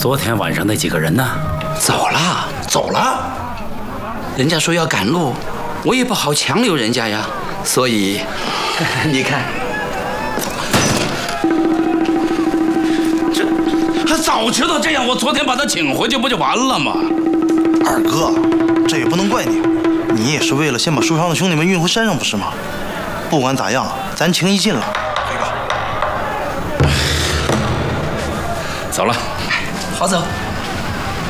昨天晚上那几个人呢？ 走了，走了。人家说要赶路，我也不好强留人家呀，所以你看，这早知道这样，我昨天把他请回去不就完了吗？ 二哥，这也不能怪你，你也是为了先把受伤的兄弟们运回山上，不是吗？不管咋样，咱情谊尽了。 走了， 好走。